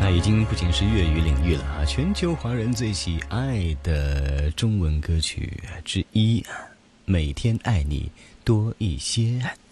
已经不仅是粤语领域了啊，全球华人最喜爱的中文歌曲之一，每天爱你多一些。